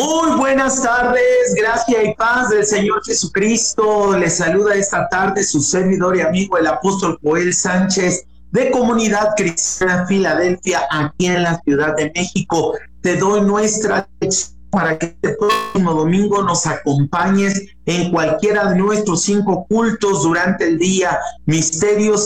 Muy buenas tardes, gracia y paz del Señor Jesucristo. Les saluda esta tarde su servidor y amigo el apóstol Joel Sánchez de Comunidad Cristiana Filadelfia, aquí en la Ciudad de México. Te doy nuestra lección para que este próximo domingo nos acompañes en cualquiera de nuestros 5 cultos durante el día. Misterios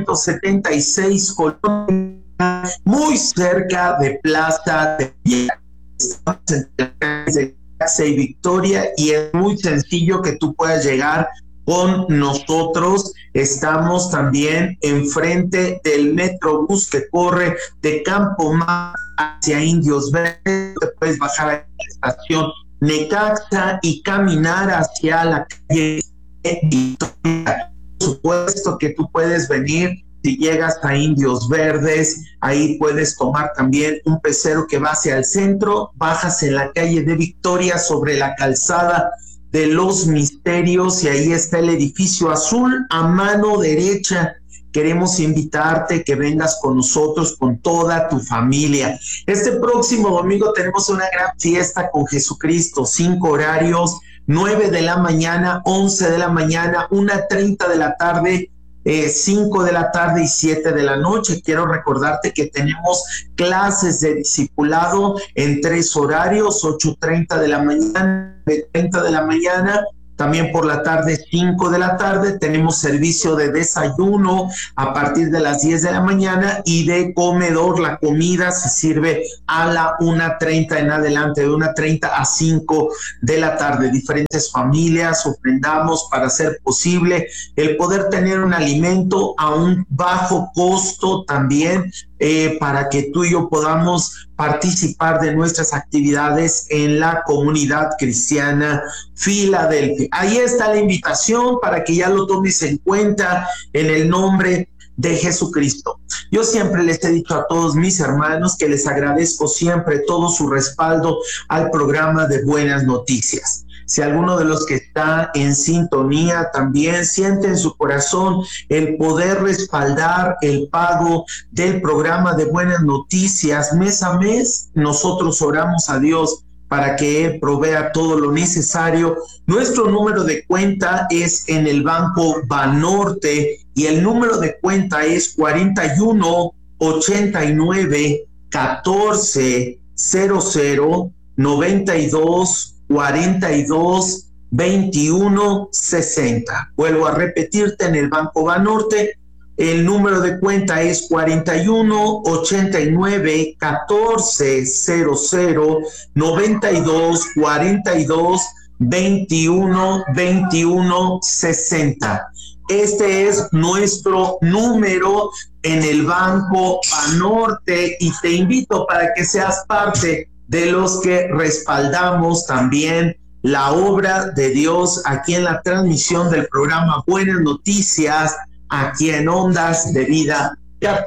576, Colombia, muy cerca de Plaza de Villa. Estamos en las calles de Casa y Victoria y es muy sencillo que tú puedas llegar con nosotros. Estamos también enfrente del Metrobús que corre de Campo Más hacia Indios Verdes. Te puedes bajar a la estación Necaxa y caminar hacia la calle de Victoria. Por supuesto que tú puedes venir. Si llegas a Indios Verdes, ahí puedes tomar también un pecero que va hacia el centro, bajas en la calle de Victoria sobre la calzada de los Misterios y ahí está el edificio azul a mano derecha. Queremos invitarte que vengas con nosotros, con toda tu familia. Este próximo domingo tenemos una gran fiesta con Jesucristo, 5 horarios, 9 de la mañana, 11 de la mañana, 1:30 de la tarde, 5 de la tarde y 7 de la noche. Quiero recordarte que tenemos clases de discipulado en 3 horarios, 8:30 de la mañana, 9:30 de la mañana, también por la tarde 5 de la tarde. Tenemos servicio de desayuno a partir de las 10 de la mañana y de comedor. La comida se sirve a la 1:30 en adelante, de 1:30 a 5 de la tarde. Diferentes familias ofrendamos para hacer posible el poder tener un alimento a un bajo costo también, para que tú y yo podamos participar de nuestras actividades en la Comunidad Cristiana Filadelfia. Ahí está la invitación para que ya lo tomes en cuenta en el nombre de Jesucristo. Yo siempre les he dicho a todos mis hermanos que les agradezco siempre todo su respaldo al programa de Buenas Noticias. Si alguno de los que está en sintonía también siente en su corazón el poder respaldar el pago del programa de Buenas Noticias mes a mes, nosotros oramos a Dios para que Él provea todo lo necesario. Nuestro número de cuenta es en el Banco Banorte y el número de cuenta es 41 89 14 00 92 42 21 60. Vuelvo a repetirte, en el Banco Banorte el número de cuenta es 41 89 14 00 92 42 21 21 60. Este es nuestro número en el Banco Banorte y te invito para que seas parte de los que respaldamos también la obra de Dios aquí en la transmisión del programa Buenas Noticias, aquí en Ondas de Vida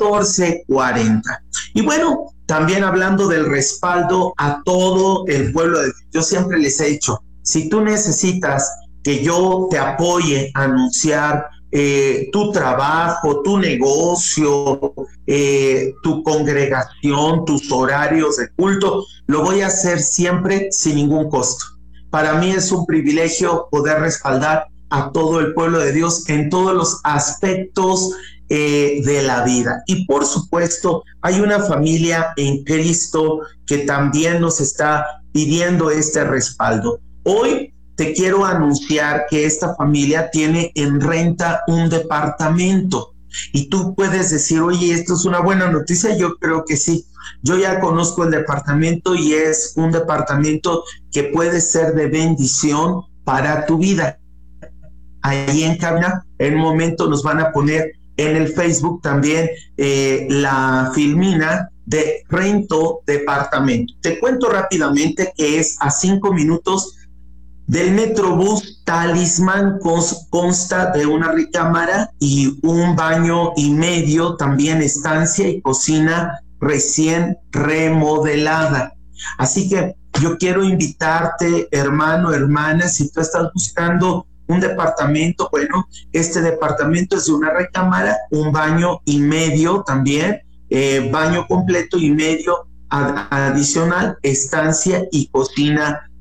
1440. Y bueno, también hablando del respaldo a todo el pueblo de Dios, yo siempre les he dicho, si tú necesitas que yo te apoye a anunciar tu trabajo, tu negocio, tu congregación, tus horarios de culto, lo voy a hacer siempre sin ningún costo. Para mí es un privilegio poder respaldar a todo el pueblo de Dios en todos los aspectos de la vida. Y por supuesto, hay una familia en Cristo que también nos está pidiendo este respaldo. Hoy te quiero anunciar que esta familia tiene en renta un departamento. Y tú puedes decir, oye, esto es una buena noticia. Yo creo que sí. Yo ya conozco el departamento y es un departamento que puede ser de bendición para tu vida. Ahí en cabina, en un momento nos van a poner en el Facebook también la filmina de rento departamento. Te cuento rápidamente que es a 5 minutos del Metrobús Talismán. Consta de una recámara y un baño y medio, también estancia y cocina recién remodelada. Así que yo quiero invitarte, hermano, hermana, si tú estás buscando un departamento, bueno, este departamento es de una recámara, un baño y medio también, baño completo y medio adicional, estancia y cocina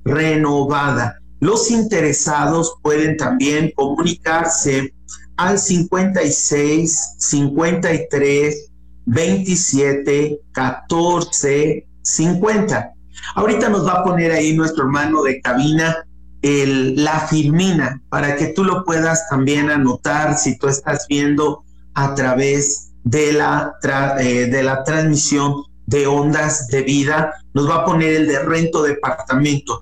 renovada. Los interesados pueden también comunicarse al 56 53 27 14 50. Ahorita nos va a poner ahí nuestro hermano de cabina la filmina para que tú lo puedas también anotar si tú estás viendo a través de la transmisión de Ondas de Vida. Nos va a poner el de Rento Departamento,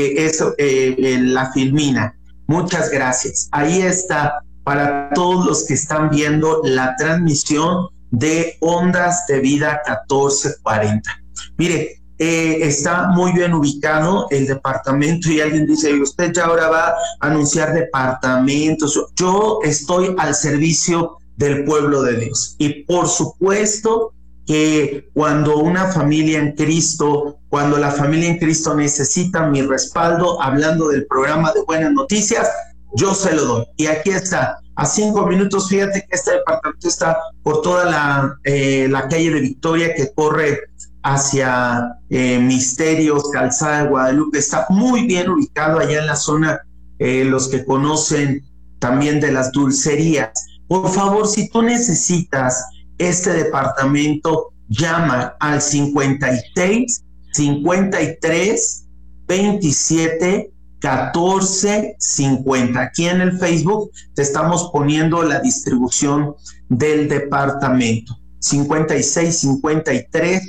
la filmina. Muchas gracias. Ahí está para todos los que están viendo la transmisión de Ondas de Vida 1440. Mire, está muy bien ubicado el departamento y alguien dice, usted ya ahora va a anunciar departamentos. Yo estoy al servicio del pueblo de Dios y por supuesto que cuando una familia en Cristo, cuando la familia en Cristo necesita mi respaldo, hablando del programa de Buenas Noticias, yo se lo doy. Y aquí está, a 5 minutos, fíjate que este departamento está por toda la calle de Victoria que corre hacia Misterios, Calzada de Guadalupe. Está muy bien ubicado allá en la zona, los que conocen también de las dulcerías. Por favor, si tú necesitas este departamento, llama al 56 53 27 14 50. Aquí en el Facebook te estamos poniendo la distribución del departamento. 56 53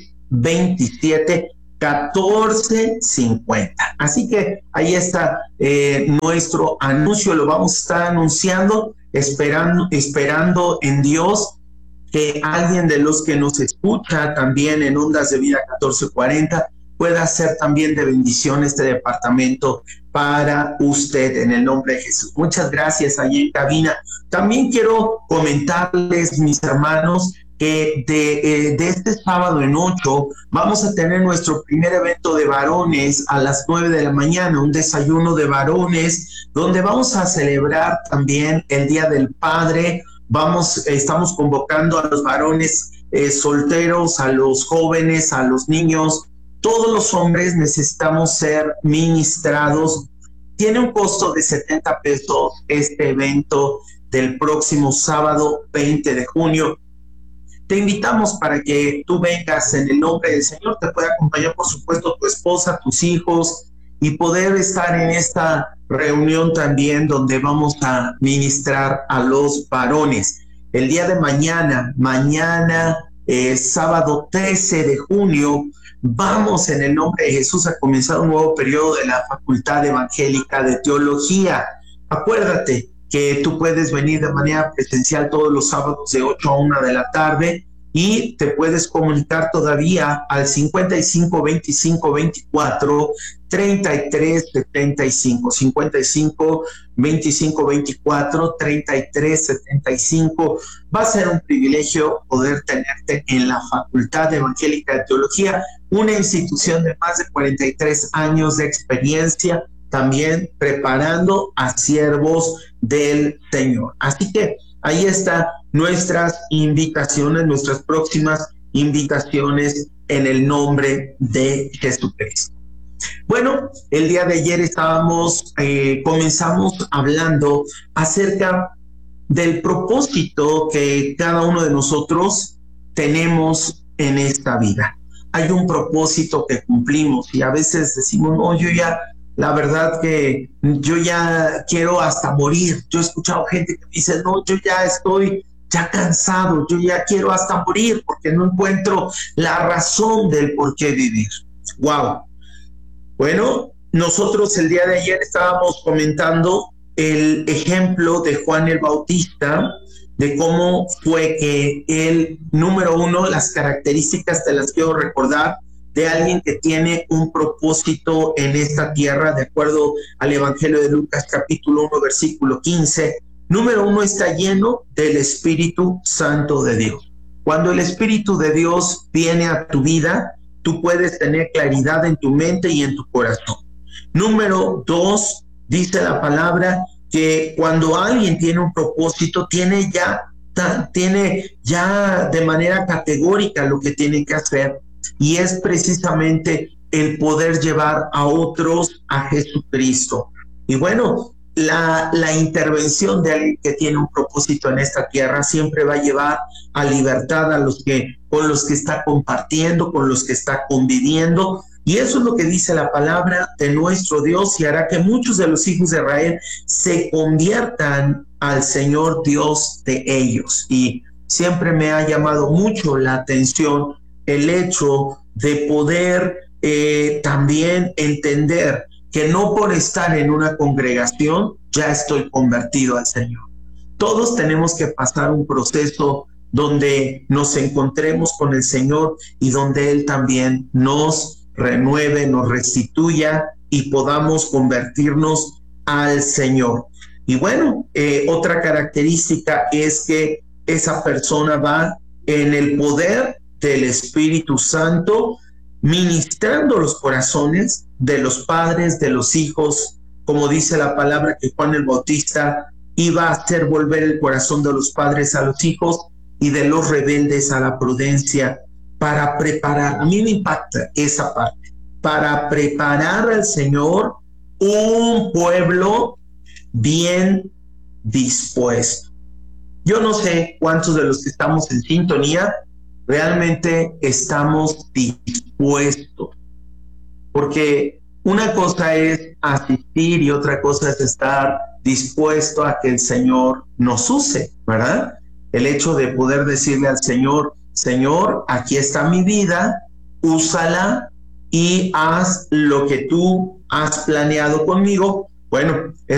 27 14 50. Así que ahí está nuestro anuncio. Lo vamos a estar anunciando, esperando en Dios que alguien de los que nos escucha también en Ondas de Vida 1440 pueda hacer también de bendición este departamento para usted en el nombre de Jesús. Muchas gracias allí en cabina. También quiero comentarles, mis hermanos, que de este sábado en 8 vamos a tener nuestro primer evento de varones a las 9 de la mañana, un desayuno de varones, donde vamos a celebrar también el Día del Padre. Estamos convocando a los varones solteros, a los jóvenes, a los niños. Todos los hombres necesitamos ser ministrados. Tiene un costo de 70 pesos este evento del próximo sábado 20 de junio. Te invitamos para que tú vengas en el nombre del Señor. Te puede acompañar, por supuesto, tu esposa, tus hijos, y poder estar en esta reunión también donde vamos a ministrar a los varones. El día de mañana, sábado 13 de junio, vamos en el nombre de Jesús a comenzar un nuevo periodo de la Facultad Evangélica de Teología. Acuérdate que tú puedes venir de manera presencial todos los sábados de 8 a 1 de la tarde y te puedes comunicar todavía al 55 25 24 33 75, 55 25 24 33 75. Va a ser un privilegio poder tenerte en la Facultad Evangélica de Teología, una institución de más de 43 años de experiencia, también preparando a siervos del Señor. Así que ahí están nuestras invitaciones, nuestras próximas invitaciones en el nombre de Jesucristo. Bueno, el día de ayer comenzamos hablando acerca del propósito que cada uno de nosotros tenemos en esta vida. Hay un propósito que cumplimos y a veces decimos, no, la verdad que yo ya quiero hasta morir. Yo he escuchado gente que dice, no, yo ya estoy cansado, yo ya quiero hasta morir porque no encuentro la razón del por qué vivir. Wow. Bueno, nosotros el día de ayer estábamos comentando el ejemplo de Juan el Bautista, de cómo fue que él, número uno, las características te las quiero recordar, de alguien que tiene un propósito en esta tierra, de acuerdo al Evangelio de Lucas, capítulo 1, versículo 15. Número uno, está lleno del Espíritu Santo de Dios. Cuando el Espíritu de Dios viene a tu vida, tú puedes tener claridad en tu mente y en tu corazón. Número dos, dice la palabra que cuando alguien tiene un propósito, tiene ya de manera categórica lo que tiene que hacer, y es precisamente el poder llevar a otros a Jesucristo. Y bueno, la intervención de alguien que tiene un propósito en esta tierra siempre va a llevar a libertad a con los que está compartiendo, con los que está conviviendo. Y eso es lo que dice la palabra de nuestro Dios, y hará que muchos de los hijos de Israel se conviertan al Señor Dios de ellos. Y siempre me ha llamado mucho la atención el hecho de poder también entender que no por estar en una congregación ya estoy convertido al Señor. Todos tenemos que pasar un proceso donde nos encontremos con el Señor y donde Él también nos renueve, nos restituya y podamos convertirnos al Señor. Y bueno, otra característica es que esa persona va en el poder del Espíritu Santo, ministrando los corazones de los padres, de los hijos, como dice la palabra que Juan el Bautista iba a hacer volver el corazón de los padres a los hijos y de los rebeldes a la prudencia, para preparar, a mí me impacta esa parte, para preparar al Señor un pueblo bien dispuesto. Yo no sé cuántos de los que estamos en sintonía realmente estamos dispuestos, porque una cosa es asistir y otra cosa es estar dispuesto a que el Señor nos use, ¿verdad? El hecho de poder decirle al Señor, Señor, aquí está mi vida, úsala y haz lo que tú has planeado conmigo. Bueno,